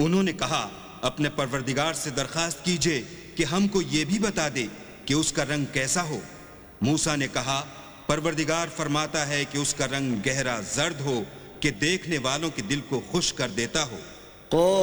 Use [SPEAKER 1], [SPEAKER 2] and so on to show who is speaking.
[SPEAKER 1] उन्होंने कहा, अपने परवरदिगार से दरखास्त कीजिए कि हमको ये भी बता दे कि उसका रंग कैसा हो। मूसा ने कहा, परवरदिगार फरमाता है कि उसका रंग गहरा जर्द हो कि देखने वालों के दिल को खुश कर देता हो।